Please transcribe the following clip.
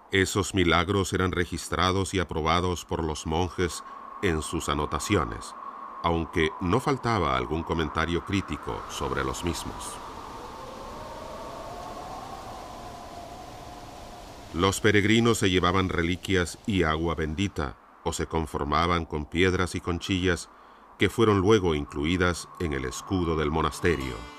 Esos milagros eran registrados y aprobados por los monjes en sus anotaciones, aunque no faltaba algún comentario crítico sobre los mismos. Los peregrinos se llevaban reliquias y agua bendita, o se conformaban con piedras y conchillas que fueron luego incluidas en el escudo del monasterio.